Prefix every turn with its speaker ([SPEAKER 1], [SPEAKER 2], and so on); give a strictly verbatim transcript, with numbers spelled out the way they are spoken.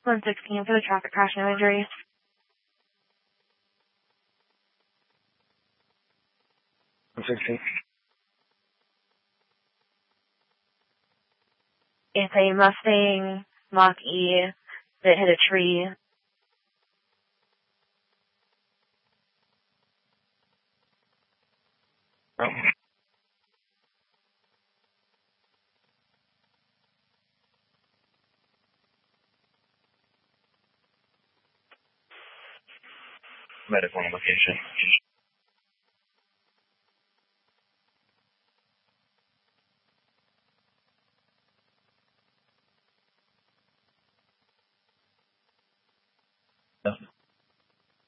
[SPEAKER 1] one sixteen for the traffic crash, no injuries.
[SPEAKER 2] one sixteen.
[SPEAKER 1] It's a Mustang Mach-E that hit a tree.
[SPEAKER 2] Oh. Medical on location. No.